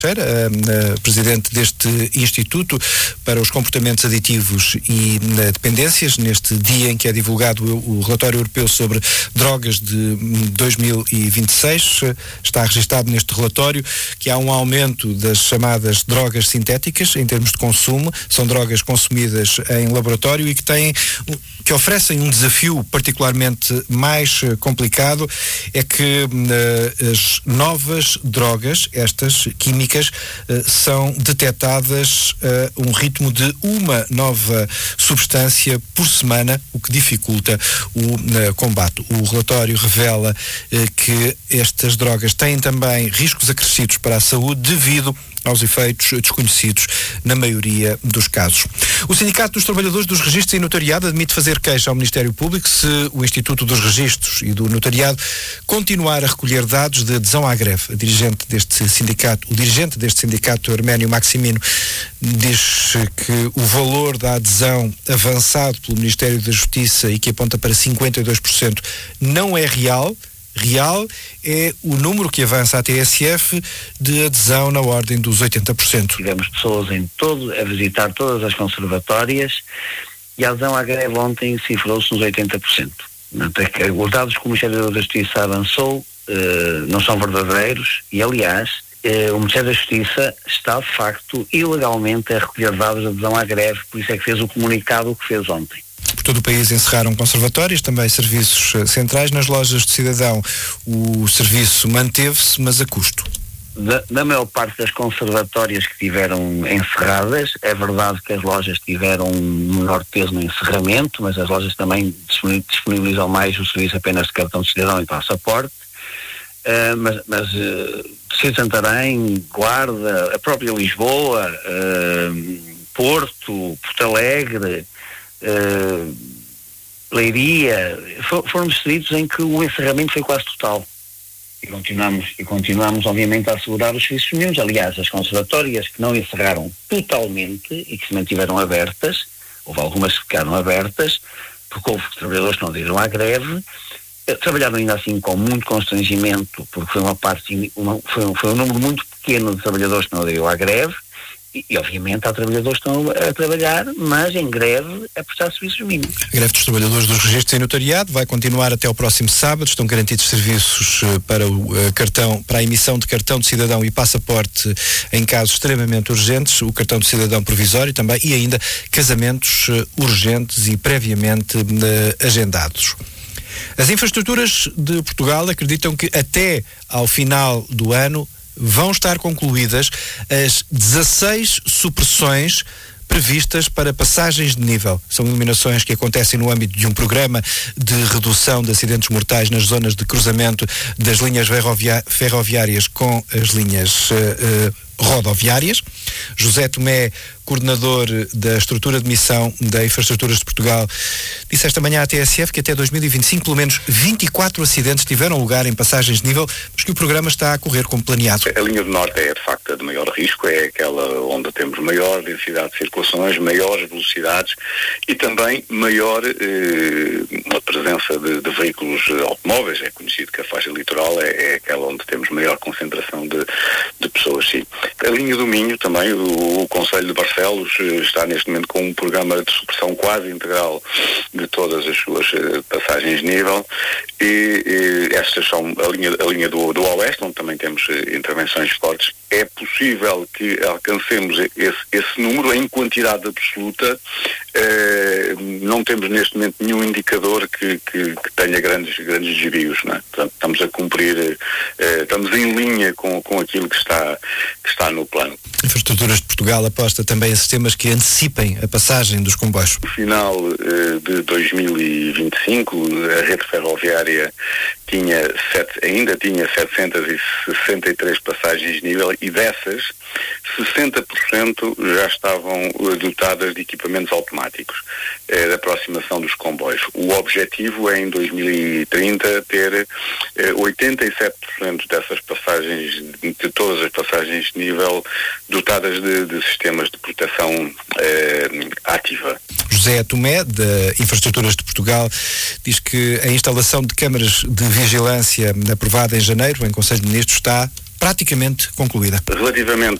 presidente deste Instituto para os Comportamentos Aditivos e Dependências, neste dia em que é divulgado o relatório europeu sobre drogas de 2026. Está registado neste relatório que há um aumento das chamadas drogas sintéticas em termos de consumo. São drogas consumidas em laboratório e que oferecem um desafio particularmente mais complicado, é que as novas drogas, estas químicas, são detectadas a um ritmo de uma nova substância por semana, o que dificulta o combate. O relatório revela que estas drogas têm também riscos acrescidos para a saúde devido aos efeitos desconhecidos na maioria dos casos. O Sindicato dos Trabalhadores dos Registros e Notariado admite fazer queixa ao Ministério Público se o Instituto dos Registros e do Notariado continuar a recolher dados de adesão à greve. O dirigente deste sindicato, Arménio Maximino, diz que o valor da adesão avançado pelo Ministério da Justiça e que aponta para 52% não é real. Real é o número que avança a TSF de adesão na ordem dos 80%. Tivemos pessoas a visitar todas as conservatórias e a adesão à greve ontem cifrou-se nos 80%. Os dados que o Ministério da Justiça avançou não são verdadeiros e, aliás, o Ministério da Justiça está, de facto, ilegalmente a recolher dados de adesão à greve, por isso é que fez o comunicado que fez ontem. Por todo o país encerraram conservatórios, também serviços centrais. Nas lojas de cidadão o serviço manteve-se, mas a custo. Da maior parte das conservatórias que tiveram encerradas, é verdade que as lojas tiveram um menor peso no encerramento, mas as lojas também disponibilizam mais o serviço apenas de cartão de cidadão e passaporte. Mas Cidade de Santarém, Guarda, a própria Lisboa, Porto Alegre, Leiria, foram distritos em que o encerramento foi quase total. E continuamos obviamente a assegurar os serviços mínimos. Aliás, as conservatórias que não encerraram totalmente e que se mantiveram abertas, houve algumas que ficaram abertas, porque houve trabalhadores que não aderiram à greve, trabalharam ainda assim com muito constrangimento, porque foi um número muito pequeno de trabalhadores que não aderiram à greve. E obviamente há trabalhadores que estão a trabalhar, mas em greve a prestar serviços mínimos. A greve dos trabalhadores dos registros e notariado vai continuar até o próximo sábado. Estão garantidos serviços para a emissão de cartão de cidadão e passaporte em casos extremamente urgentes, o cartão de cidadão provisório também, e ainda casamentos urgentes e previamente agendados. As infraestruturas de Portugal acreditam que até ao final do ano vão estar concluídas as 16 supressões previstas para passagens de nível. São iluminações que acontecem no âmbito de um programa de redução de acidentes mortais nas zonas de cruzamento das linhas ferroviárias com as linhas rodoviárias. José Tomé, coordenador da estrutura de missão da Infraestruturas de Portugal, disse esta manhã à TSF que até 2025 pelo menos 24 acidentes tiveram lugar em passagens de nível, mas que o programa está a correr como planeado. A linha do Norte é de facto a de maior risco, é aquela onde temos maior densidade de circulações, maiores velocidades e também maior uma presença de veículos automóveis. É conhecido que a faixa litoral é aquela onde temos maior concentração de pessoas, sim. A linha do Minho também, o Concelho de Barcelos está neste momento com um programa de supressão quase integral de todas as suas passagens de nível e estas são a linha do Oeste, onde também temos intervenções fortes. É possível que alcancemos esse número em quantidade absoluta. Não temos neste momento nenhum indicador que tenha grandes desvios, não é? Portanto, estamos a cumprir, estamos em linha com aquilo que está no plano. Infraestruturas de Portugal aposta também em sistemas que antecipem a passagem dos comboios. No final de 2025, a rede ferroviária ainda tinha 763 passagens de nível e dessas 60% já estavam dotadas de equipamentos automáticos da aproximação dos comboios. O objetivo é em 2030 ter 87% dessas passagens, de todas as passagens de nível dotadas de sistemas de proteção ativa. José Tomé, da Infraestruturas de Portugal, diz que a instalação de câmaras de vigilância aprovada em janeiro em Conselho de Ministros está praticamente concluída. Relativamente